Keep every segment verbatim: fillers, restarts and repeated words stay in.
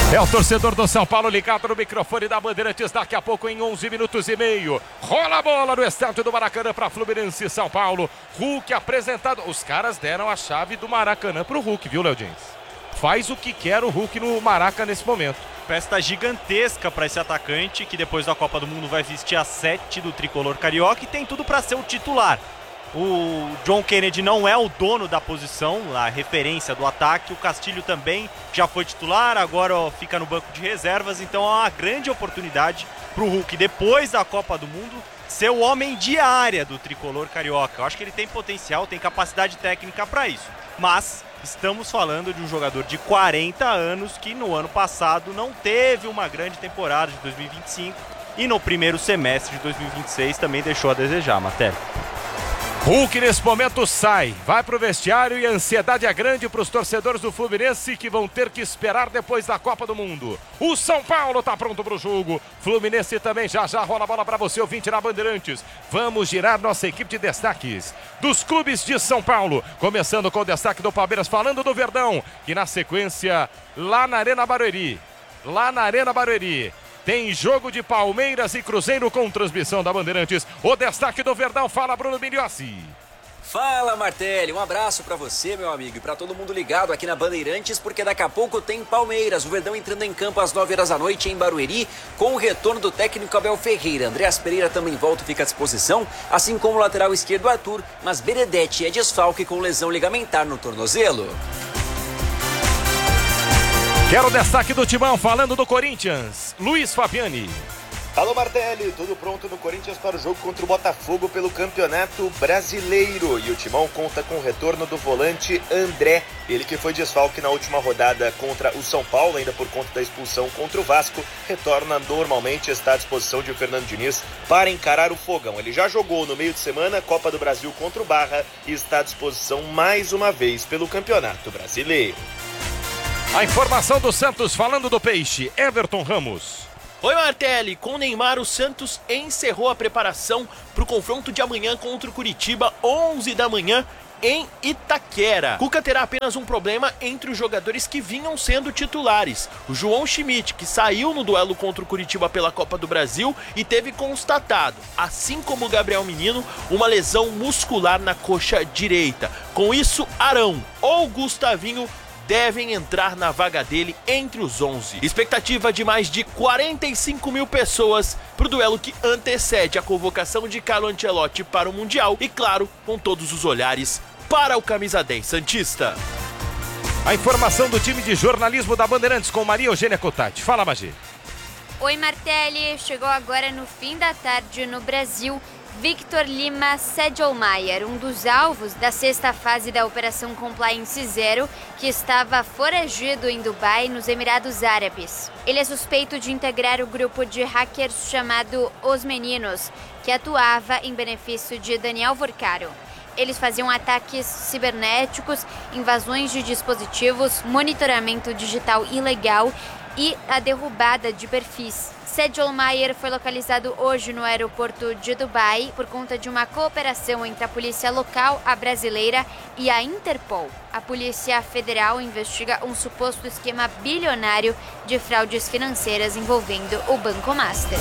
É o torcedor do São Paulo ligado no microfone da Bandeirantes. Daqui a pouco, em onze minutos e meio, rola a bola no estádio do Maracanã para Fluminense e São Paulo. Hulk apresentado. Os caras deram a chave do Maracanã pro Hulk, viu, Léo Diniz? Faz o que quer o Hulk no Maraca nesse momento. Festa gigantesca para esse atacante, que depois da Copa do Mundo vai vestir a sete do tricolor carioca e tem tudo para ser o titular. O John Kennedy não é o dono da posição, a referência do ataque. O Castilho também já foi titular, agora ó, fica no banco de reservas. Então é uma grande oportunidade para o Hulk, depois da Copa do Mundo, ser o homem de área do tricolor carioca. Eu acho que ele tem potencial, tem capacidade técnica para isso. Mas estamos falando de um jogador de quarenta anos que no ano passado não teve uma grande temporada de dois mil e vinte e cinco e no primeiro semestre de dois mil e vinte e seis também deixou a desejar, Matéria. Hulk nesse momento sai, vai pro vestiário e a ansiedade é grande para os torcedores do Fluminense que vão ter que esperar depois da Copa do Mundo. O São Paulo tá pronto pro jogo, Fluminense também já já rola a bola para você, ouvinte na Bandeirantes. Vamos girar nossa equipe de destaques dos clubes de São Paulo, começando com o destaque do Palmeiras, falando do Verdão, que na sequência lá na Arena Barueri, lá na Arena Barueri. Tem jogo de Palmeiras e Cruzeiro com transmissão da Bandeirantes. O destaque do Verdão, fala Bruno Migliossi. Fala Martelli, um abraço pra você, meu amigo, e pra todo mundo ligado aqui na Bandeirantes, porque daqui a pouco tem Palmeiras, o Verdão entrando em campo às nove horas da noite em Barueri, com o retorno do técnico Abel Ferreira. Andreas Pereira também volta e fica à disposição, assim como o lateral esquerdo Arthur, mas Benedetti é desfalque com lesão ligamentar no tornozelo. Quero o destaque do Timão, falando do Corinthians, Luiz Fabiani. Alô Martelli, tudo pronto no Corinthians para o jogo contra o Botafogo pelo Campeonato Brasileiro. E o Timão conta com o retorno do volante André, ele que foi desfalque na última rodada contra o São Paulo, ainda por conta da expulsão contra o Vasco, retorna normalmente, está à disposição de Fernando Diniz para encarar o Fogão. Ele já jogou no meio de semana Copa do Brasil contra o Barra e está à disposição mais uma vez pelo Campeonato Brasileiro. A informação do Santos, falando do Peixe, Everton Ramos. Oi Martelli, com o Neymar o Santos encerrou a preparação para o confronto de amanhã contra o Curitiba, onze da manhã, em Itaquera. Cuca terá apenas um problema entre os jogadores que vinham sendo titulares. O João Schmidt, que saiu no duelo contra o Curitiba pela Copa do Brasil e teve constatado, assim como o Gabriel Menino, uma lesão muscular na coxa direita. Com isso, Arão ou Gustavinho devem entrar na vaga dele entre os onze. Expectativa de mais de quarenta e cinco mil pessoas para o duelo que antecede a convocação de Carlo Ancelotti para o Mundial e, claro, com todos os olhares para o camisa dez santista. A informação do time de jornalismo da Bandeirantes com Maria Eugênia Cotati. Fala, Magi. Oi, Martelli. Chegou agora no fim da tarde no Brasil Victor Lima Sedgelmayer, um dos alvos da sexta fase da Operação Compliance Zero, que estava foragido em Dubai, nos Emirados Árabes. Ele é suspeito de integrar o grupo de hackers chamado Os Meninos, que atuava em benefício de Daniel Vorcaro. Eles faziam ataques cibernéticos, invasões de dispositivos, monitoramento digital ilegal e a derrubada de perfis. Sedgelmayer foi localizado hoje no aeroporto de Dubai por conta de uma cooperação entre a polícia local, a brasileira e a Interpol. A Polícia Federal investiga um suposto esquema bilionário de fraudes financeiras envolvendo o Banco Master.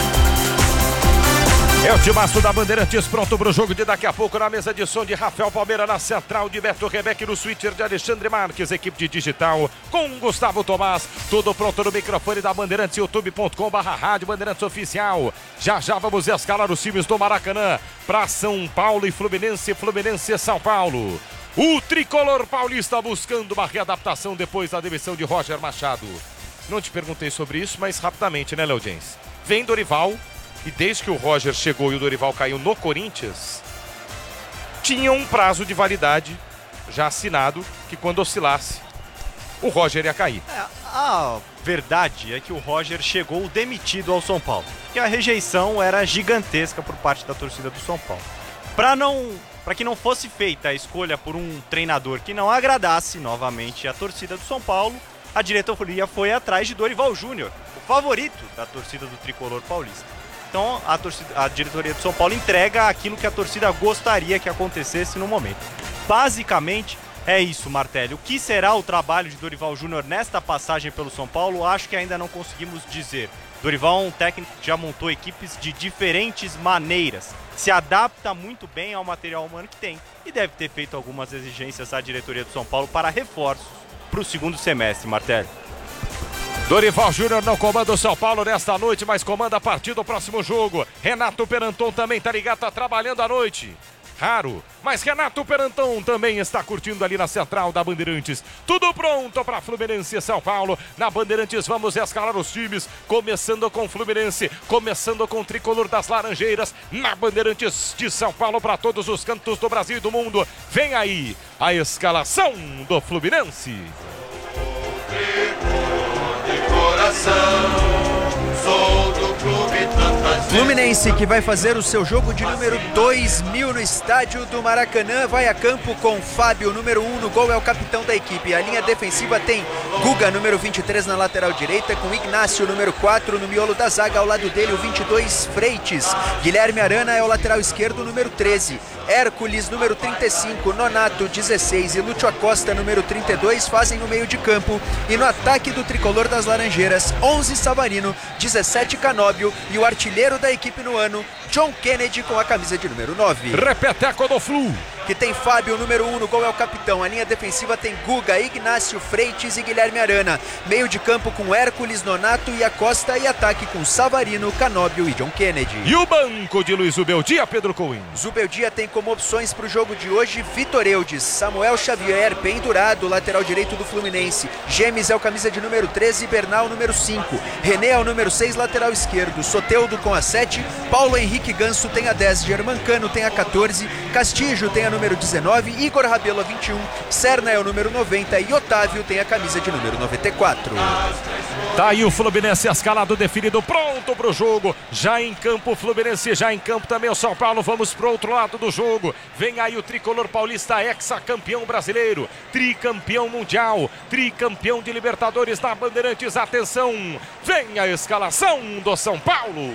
É o timaço da Bandeirantes pronto para o jogo de daqui a pouco na mesa de som de Rafael Palmeira, na central de Beto Rebeque, no switcher de Alexandre Marques, equipe de digital com Gustavo Tomás, tudo pronto no microfone da Bandeirantes, youtube ponto com barra rádio Bandeirantes Oficial. Já já vamos escalar os times do Maracanã para São Paulo e Fluminense, Fluminense e São Paulo. O tricolor paulista buscando uma readaptação depois da demissão de Roger Machado. Não te perguntei sobre isso, mas rapidamente, né, Léo Jens? Vem Dorival. E desde que o Roger chegou e o Dorival caiu no Corinthians, tinha um prazo de validade já assinado que quando oscilasse, o Roger ia cair. É, a verdade é que o Roger chegou demitido ao São Paulo, porque a rejeição era gigantesca por parte da torcida do São Paulo. Para não, para que não fosse feita a escolha por um treinador que não agradasse novamente a torcida do São Paulo, a diretoria foi atrás de Dorival Júnior, o favorito da torcida do tricolor paulista. Então a, torcida, a diretoria do São Paulo entrega aquilo que a torcida gostaria que acontecesse no momento. Basicamente, É isso, Martelli. O que será o trabalho de Dorival Júnior nesta passagem pelo São Paulo? Acho que ainda não conseguimos dizer. Dorival é um técnico que já montou equipes de diferentes maneiras. Se adapta muito bem ao material humano que tem. E deve ter feito algumas exigências à diretoria do São Paulo para reforços para o segundo semestre, Martelli. Dorival Júnior não comanda o São Paulo nesta noite, mas comanda a partir do próximo jogo. Renato Peranton também tá ligado, tá trabalhando à noite. Raro, mas Renato Peranton também está curtindo ali na central da Bandeirantes. Tudo pronto para Fluminense e São Paulo. Na Bandeirantes vamos escalar os times, começando com Fluminense, começando com o Tricolor das Laranjeiras. Na Bandeirantes de São Paulo para todos os cantos do Brasil e do mundo. Vem aí a escalação do Fluminense. Fluminense, que vai fazer o seu jogo de número dois mil no estádio do Maracanã, vai a campo com Fábio, número um no gol, é o capitão da equipe. A linha defensiva tem Guga, número vinte e três na lateral direita, com Ignácio, número quatro no miolo da zaga, ao lado dele o vinte e dois, Freites. Guilherme Arana é o lateral esquerdo, número treze. Hércules, número trinta e cinco, Nonato, dezesseis e Lúcio Acosta, número trinta e dois, fazem o meio de campo. E no ataque do Tricolor das Laranjeiras, onze, Savarino, dezessete, Canóbio e o artilheiro da equipe no ano, John Kennedy, com a camisa de número nove. Repeteco do Flu. Que tem Fábio, número um no gol, é o capitão. A linha defensiva tem Guga, Ignácio, Freites e Guilherme Arana. Meio de campo com Hércules, Nonato e Acosta. E ataque com Savarino, Canóbio e John Kennedy. E o banco de Luiz Zubeldia, Pedro Cohen. Zubeldia tem como opções para o jogo de hoje Vitor Eudes, Samuel Xavier, pendurado, lateral direito do Fluminense. Gemes é o camisa de número treze, Bernal, número cinco. René é o número seis, lateral esquerdo. Soteudo com a sete. Paulo Henrique Ganso tem a dez. Germancano tem a catorze. Castillo tem a número dezenove. Igor Rabelo a vinte e um. Serna é o número noventa. E Otávio tem a camisa de número noventa e quatro. Tá aí o Fluminense escalado, definido, pronto pro jogo. Já em campo o Fluminense, já em campo também o São Paulo. Vamos pro outro lado do jogo. Vem aí o Tricolor Paulista, ex-campeão brasileiro, tricampeão mundial, tricampeão de Libertadores da Bandeirantes. Atenção, vem a escalação do São Paulo.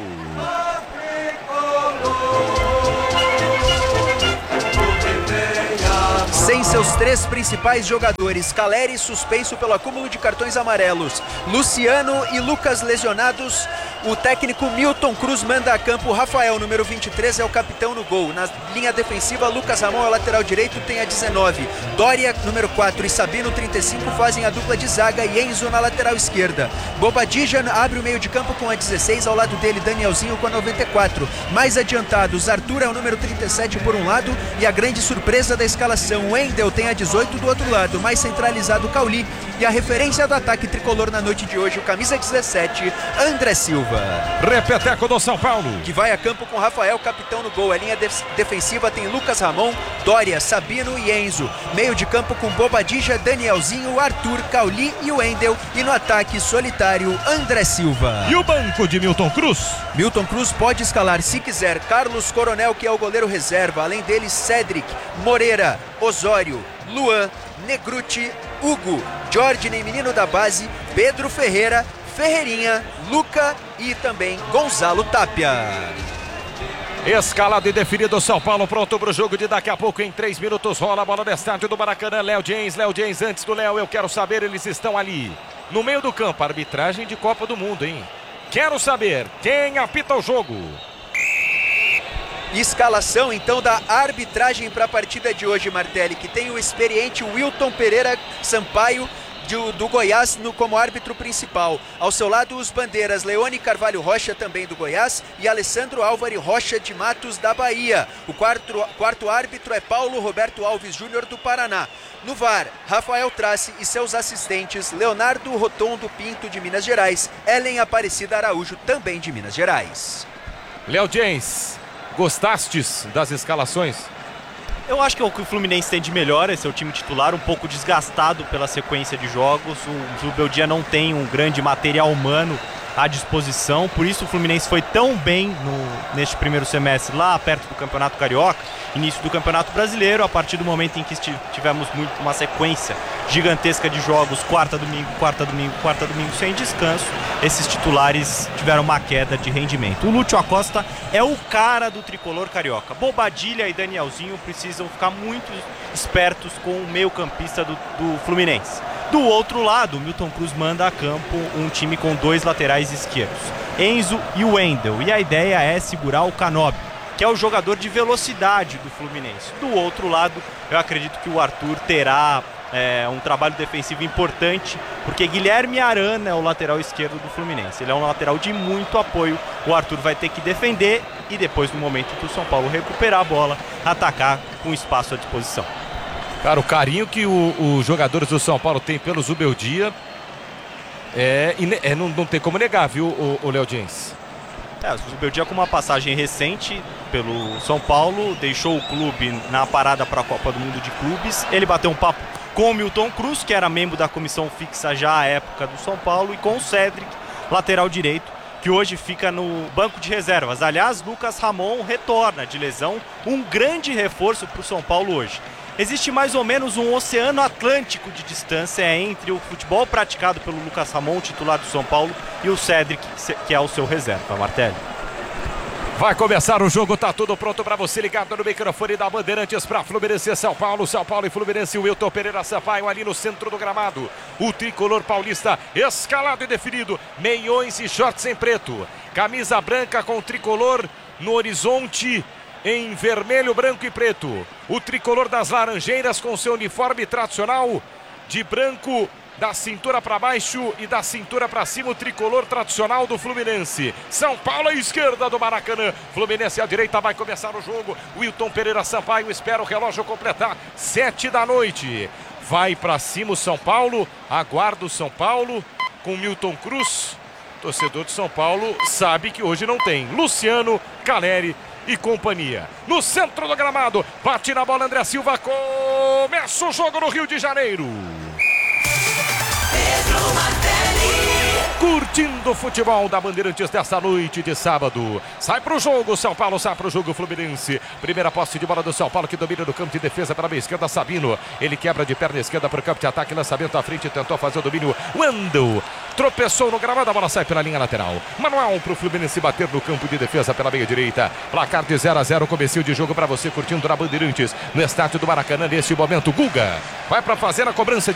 Sem seus três principais jogadores, Caleri suspenso pelo acúmulo de cartões amarelos, Luciano e Lucas lesionados, o técnico Milton Cruz manda a campo Rafael, número vinte e três, é o capitão no gol. Na linha defensiva, Lucas Ramon é o lateral direito, tem a dezenove. Dória, número quatro, e Sabino, trinta e cinco, fazem a dupla de zaga e Enzo na lateral esquerda. Bobadilla abre o meio de campo com a dezesseis, ao lado dele Danielzinho com a noventa e quatro. Mais adiantados, Arthur é o número trinta e sete por um lado e a grande surpresa da escalação, Wendel tem a dezoito do outro lado, mais centralizado Cauli e a referência do ataque tricolor na noite de hoje, o camisa dezessete, André Silva. Repeteco do São Paulo. Que vai a campo com Rafael, capitão no gol. A linha def defensiva tem Lucas Ramon, Dória, Sabino e Enzo. Meio de campo com Bobadilla, Danielzinho, Arthur, Cauli e Wendel. E no ataque solitário, André Silva. E o banco de Milton Cruz? Milton Cruz pode escalar, se quiser, Carlos Coronel, que é o goleiro reserva. Além dele, Cedric, Moreira, Osório, Luan, Negruti, Hugo, Jorge, menino da base, Pedro Ferreira, Ferreirinha, Luca e também Gonzalo Tapia. Escalado e definido, São Paulo pronto para o jogo de daqui a pouco. Em três minutos rola a bola no estádio do Maracanã. Léo James, Léo James, antes do Léo, eu quero saber, eles estão ali no meio do campo, arbitragem de Copa do Mundo, hein? Quero saber, quem apita o jogo? Escalação então da arbitragem para a partida de hoje, Martelli, que tem o experiente Wilton Pereira Sampaio do, do Goiás no, como árbitro principal. Ao seu lado os bandeiras Leone Carvalho Rocha, também do Goiás, e Alessandro Álvaro Rocha de Matos, da Bahia. O quarto, quarto árbitro é Paulo Roberto Alves Júnior, do Paraná. No V A R, Rafael Trace e seus assistentes Leonardo Rotondo Pinto, de Minas Gerais, Ellen Aparecida Araújo, também de Minas Gerais. Léo James, gostastes das escalações? Eu acho que o que o Fluminense tem de melhor é seu time titular, um pouco desgastado pela sequência de jogos. O Zubeldia não tem um grande material humano à disposição. Por isso o Fluminense foi tão bem no, neste primeiro semestre, lá perto do Campeonato Carioca, início do Campeonato Brasileiro. A partir do momento em que tivemos muito, uma sequência gigantesca de jogos, quarta, domingo, quarta, domingo, quarta, domingo, sem descanso, esses titulares tiveram uma queda de rendimento. O Lúcio Acosta é o cara do tricolor carioca. Bobadilha e Danielzinho precisam ficar muito espertos com o meio-campista do, do Fluminense. Do outro lado, o Milton Cruz manda a campo um time com dois laterais esquerdos, Enzo e o Wendel, e a ideia é segurar o Canóbio, que é o jogador de velocidade do Fluminense. Do outro lado, eu acredito que o Arthur terá é, um trabalho defensivo importante, porque Guilherme Arana é o lateral esquerdo do Fluminense. Ele é um lateral de muito apoio. O Arthur vai ter que defender e depois, no momento que o São Paulo recuperar a bola, atacar com espaço à disposição. Cara, o carinho que o, os jogadores do São Paulo têm pelo Zubeldia é, é não, não tem como negar, viu, o, o Léo Jens? É, o Zubeldia com uma passagem recente pelo São Paulo, deixou o clube na parada para a Copa do Mundo de Clubes. Ele bateu um papo com o Milton Cruz, que era membro da comissão fixa já à época do São Paulo, e com o Cédric, lateral direito, que hoje fica no banco de reservas. Aliás, Lucas Ramon retorna de lesão, um grande reforço para o São Paulo hoje. Existe mais ou menos um oceano atlântico de distância entre o futebol praticado pelo Lucas Ramon, titular do São Paulo, e o Cédric, que é o seu reserva, Martelli. Vai começar o jogo, tá tudo pronto para você ligado no microfone da Bandeirantes para Fluminense e São Paulo. São Paulo e Fluminense, o Wilton Pereira Sampaio ali no centro do gramado. O tricolor paulista escalado e definido, meiões e shorts em preto. Camisa branca com tricolor no horizonte em vermelho, branco e preto. O tricolor das Laranjeiras com seu uniforme tradicional de branco da cintura para baixo e da cintura para cima, o tricolor tradicional do Fluminense. São Paulo à esquerda do Maracanã, Fluminense à direita. Vai começar o jogo. Wilton Pereira Sampaio espera o relógio completar sete da noite. Vai para cima o São Paulo, aguarda o São Paulo com Milton Cruz. Torcedor de São Paulo sabe que hoje não tem Luciano, Caleri e companhia. No centro do gramado, bate na bola André Silva, começa o jogo no Rio de Janeiro. Curtindo o futebol da Bandeirantes desta noite de sábado. Sai pro jogo, São Paulo sai pro jogo, Fluminense. Primeira posse de bola do São Paulo, que domina no campo de defesa pela meia esquerda, Sabino. Ele quebra de perna esquerda para o campo de ataque, lançamento à frente, tentou fazer o domínio. Wendel tropeçou no gramado, a bola sai pela linha lateral. Manuel pro Fluminense bater no campo de defesa pela meia direita. Placar de zero a zero, comecinho de jogo para você curtindo na Bandeirantes, no estádio do Maracanã. Nesse momento, Guga vai para fazer a cobrança